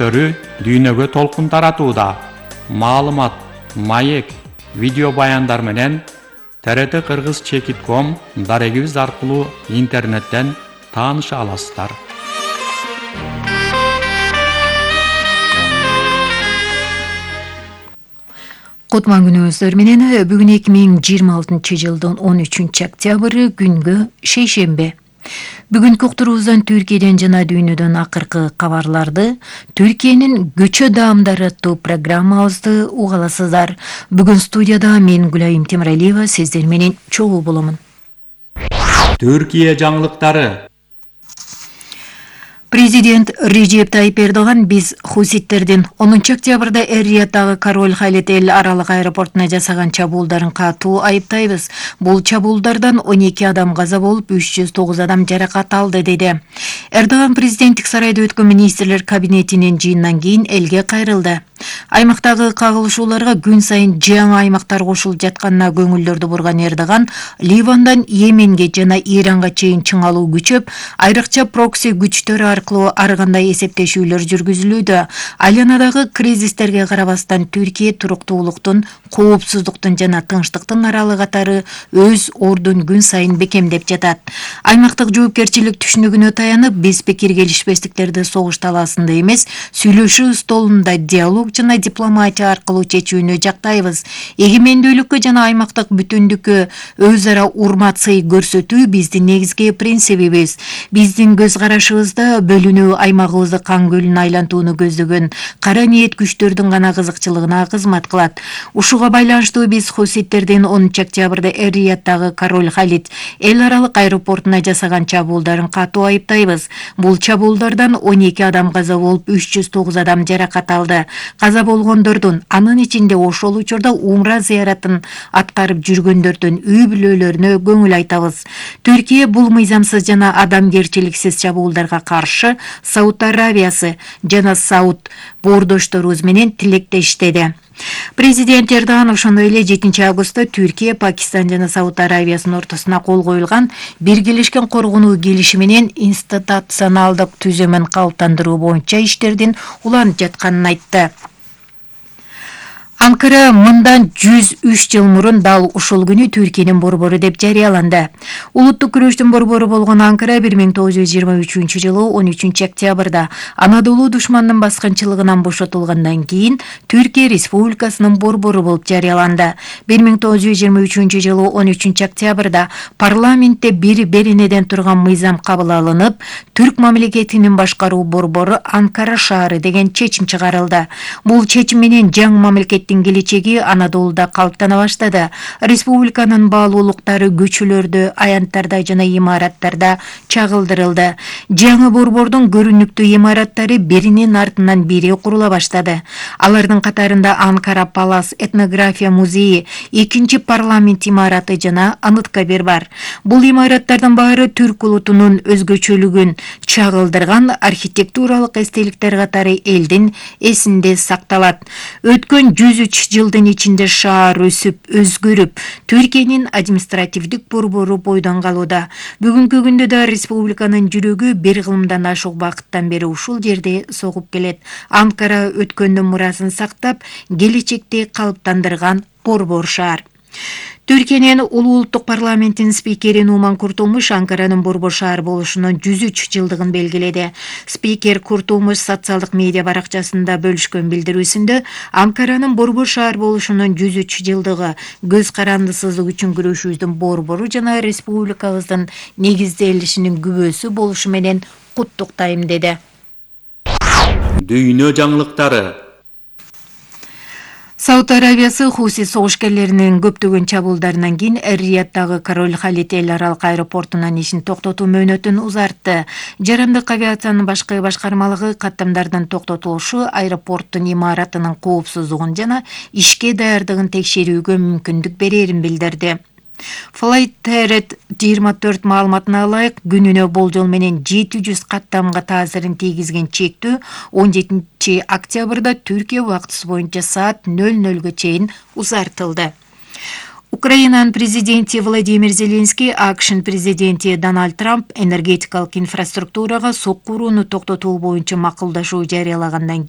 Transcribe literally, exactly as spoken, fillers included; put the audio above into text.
көчтөрү дүйнөгө толкун таратууда. Маалымат, маек, видео баяндар менен тэ эр тэ кыргыз чекит точка ком дарегибиз аркылуу интернеттен тааныша аласыздар. Кутман күнүңүздөр менен бүгүн эки миң жыйырма алтынчы жылдын он үчүнчү октябры күнгө шейшембе. Бүгүнкү уктуруубуздан Түркияден жана дүйнөдөн акыркы кабарларды, Түркиянын көчө даамдары аттуу программабызды угаласыздар. Бүгүн студияда мен Гүлайым Темиралиева сиздер менен чогуу боломун. Түркия жаңылыктары. Президент Режеп Тайип Эрдоган биз хуситтердин онунчу октябрда Эр-Рияттагы Король Халид эл аралык аэропортуна жасаган чабуулдарын катуу айыптайбыз. Бул чабуулдардан он эки адам каза болуп, үч жүз тогуз адам жаракат алды деди. Эрдоган президенттик сарайда өткөн министрлер кабинетинин жыйынынан кийин элге кайрылды. Аймактагы кагылышууларга күн сайын жаңы аймактар кошулуп жатканына көңүлдөрдү бурган Эрдоган Ливандан Йеменге жана Иранга чейин чыңалуу күчөп, айрыкча прокси күчтөр аркылуу ар кандай эсептешүүлөр жүргүзүлүүдө. Айланадагы кризистерге карабастан Түркия туруктуулуктун, коопсуздуктун жана тынчтыктын аралы катары өз ордун күн сайын бекемдеп жатат. Аймактык жоопкерчилик түшүнүгүнө таянып, биз пикир келишпестиктерди согуш талаасында эмес, сүйлөшүү столунда диалог жана дипломатия аркылуу чечүүнү жактайбыз. Эгемендүүлүккө жана аймактык бүтүндүккө өз ара урмат сый көрсөтүү биздин негизги принцибибиз. Биздин көз карашыбызда бөлүнүү аймагыбызды кан көлүнө айлантууну көздөгөн кара ниет күчтөрдүн гана кызыкчылыгына кызмат кылат. Ушуга байланыштуу биз хуситтердин онунчу октябрда Эр-Рияттагы Король Халид эл аралык аэропортуна жасаган чабуулдарын катуу айыптайбыз. Бул чабуулдардан он эки адам каза болуп, үч жүз тогуз адам жаракат алды. Каза болгондордун, анын ичинде ошол учурда умра зыяратын аткарып жүргөндөрдүн үй бүлөлөрүнө көңүл айтабыз. Түркия бул мыйзамсыз жана адамгерчиликсиз чабуулдарга каршы Сауд Аравиясы жана Сауд боордошторубуз менен тилектештеди. Президент Эрдоган ошондой эле жетинчи августта Түркия, Пакистан жана Сауд Аравиясынын ортосуна кол коюлган биргелешкен коргонуу келишими менен институционалдык түзүмүн калыптандыруу боюнча иштердин уланып жатканын айтты. Анкара мындан жүз үч жыл мурун дал ушул күнү Түркиянын борбору деп жарыяланды. Улуттук күрөштүн борбору болгон Анкара бир миң тогуз жүз жыйырма үчүнчү жылы он үчүнчү октябрда Анадолу душмандын баскынчылыгынан бошотулгандан кийин Түркия Республикасынын борбору болуп жарыяланды. бир миң тогуз жүз жыйырма үчүнчү жылы он үчүнчү октябрда парламентте бир беренеден турган мыйзам кабыл алынып, Түрк мамлекетинин башкаруу борбору Анкара шаары деген чечим чыгарылды. Бул чечим менен жаңы мамлекет келечеги Анадолуда калыптана баштады. Республиканын баалуулуктары көчөлөрдө, аянттарда жана имараттарда чагылдырылды. Жаңы борбордун көрүнүктүү имараттары биринин артынан бири курула баштады. Алардын катарында Анкара Палас этнография музейи, экинчи парламент имараты жана Аныткабир бар. Бул имараттардын баары түрк улутунун өзгөчөлүгүн чагылдырган архитектуралык эстеликтер катары элдин эсинде сакталат. Өткөн жүз үч жылдын ичинде шаар өсүп, өзгөрүп, Түркиянын административдик борбору бойдон калууда. Бүгүнкү күндө да республиканын жүрөгү бир кылымдан ашык убакыттан бери ушул жерде согуп келет. Анкара өткөндүн мурасын сактап, келечекти калыптандырган борбор шаар. Түркиянын улуу улуттук парламентинин спикери Нуман Куртулмуш Анкаранын борбор шаар болушунун жүз үч жылдыгын белгиледи. Спикер Куртулмуш социалдык медиа баракчасында бөлүшкөн билдирүүсүндө Анкаранын борбор шаар болушунун жүз үч жылдыгы көз карандысыздык үчүн күрөшүүбүздүн борбору жана республикабыздын негизделишинин күбөсү болушу менен куттуктайм деди. Дүйнө жаңылыктары. Сауд Аравиясы Хуси согушкерлеринин көптөгөн чабуулдарынан кийин Эр-Рияттагы Король Халид эл аралык аэропортунун ишин токтотуу мөөнөтүн узартты. Жарандык авиациянын башкы башкармалыгы каттамдардын токтотулушу аэропорттун имаратынын коопсуздугун жана ишке даярдыгын текшерүүгө мүмкүндүк берерин билдирди. Flight жыйырма төрт маалыматына ылайык, күнүнө болжол менен жети жүз каттамга таасирин тийгизген чектөө он жетинчи октябрда Түркия убактысы боюнча саат нөл нөлгө чейин узартылды. Украинанын президенти Владимир Зеленский, АКШнын президенти Дональд Трамп энергетикалык инфраструктурага сокку урууну токтотуу боюнча макулдашуу жарыялагандан